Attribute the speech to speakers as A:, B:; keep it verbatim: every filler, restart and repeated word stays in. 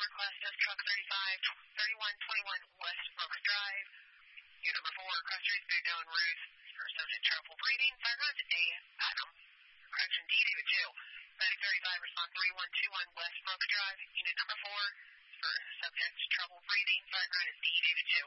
A: request of truck thirty-five, thirty-one twenty-one West Brooks Drive. Unit number four, cross street through down Ruth for subject trouble breathing. Fire ground A, Adam. Correction D two-two. Medic thirty-five, respond three one two one West Brooks Drive. Unit number four for subject trouble breathing. Fire ground is D two-two.